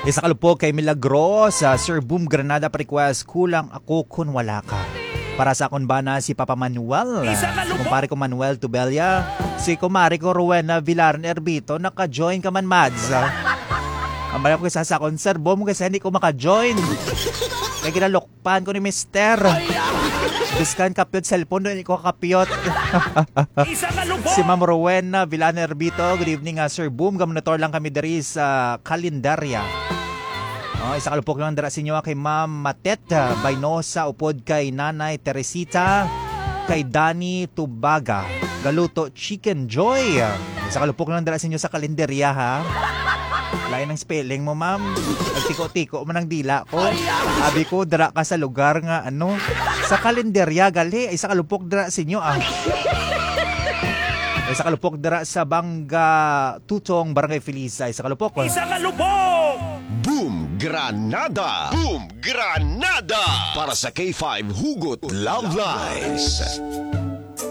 Isa kalupog kay Milagros, Sir Boom Granada request, kulang ako kun wala ka. Para sa akon bana si Papa Manuel, si kumpare ko Manuel Tubelia, si kumare ko Rowena Villaran Erbito, naka-join ka man Mads. Ang bala ko sa akon, Sir Boom, kasi hindi ko maka-join. Kaya kinalokpan ko ni Mister. Diskan kapyot cellphone doon, ko kapyot. Si Ma'am Rowena Villaran Erbito, good evening Sir Boom, gamunator lang kami dari sa kalendarya. Isa kalupok lang dara sinyo kay Ma'am Matet Bainosa, upod kay Nanay Teresita, kay Danny Tubaga, galuto Chicken Joy. Isa kalupok lang dara sinyo sa kalendarya ha. Lain ng spelling mo ma'am. Nagtiko-tiko man ang dila ko. Abi ko dara ka sa lugar nga sa kalendarya gali. Isa kalupok dara sinyo Isa kalupok dara sa Bangga Tutong, Barangay Felisa. Isa kalupok. Isa kalupok! Boom Granada! Boom Granada! Para sa K5 Hugot Love Lines.